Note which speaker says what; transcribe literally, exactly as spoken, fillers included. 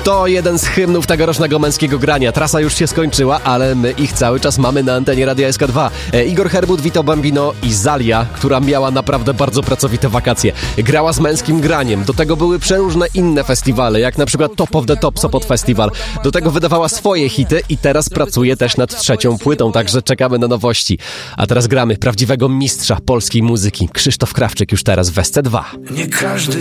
Speaker 1: To jeden z hymnów tegorocznego Męskiego Grania. Trasa już się skończyła, ale my ich cały czas mamy na antenie Radia S K dwa. E, Igor Herbut, Vito Bambino i Zalia, która miała naprawdę bardzo pracowite wakacje. Grała z Męskim Graniem. Do tego były przeróżne inne festiwale, jak na przykład Top of the Top Sopot Festival. Do tego wydawała swoje hity i teraz pracuje też nad trzecią płytą, także czekamy na nowości. A teraz gramy prawdziwego mistrza polskiej muzyki. Krzysztof Krawczyk już teraz w S C dwa.
Speaker 2: Nie każdy